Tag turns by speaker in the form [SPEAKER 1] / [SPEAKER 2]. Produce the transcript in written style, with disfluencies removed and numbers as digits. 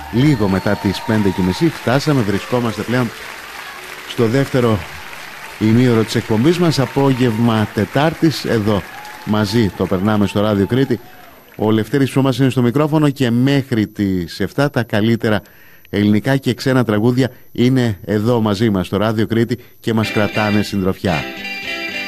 [SPEAKER 1] λίγο μετά τις 5:30 φτάσαμε, βρισκόμαστε πλέον στο δεύτερο ημίωρο της εκπομπής μας, απόγευμα Τετάρτης. Εδώ μαζί το περνάμε στο Ράδιο Κρήτη. Ο Λευτέρης Ψωμάς είναι στο μικρόφωνο και μέχρι τις 7 τα καλύτερα ελληνικά και ξένα τραγούδια είναι εδώ μαζί μας στο Ράδιο Κρήτη και μας κρατάνε συντροφιά.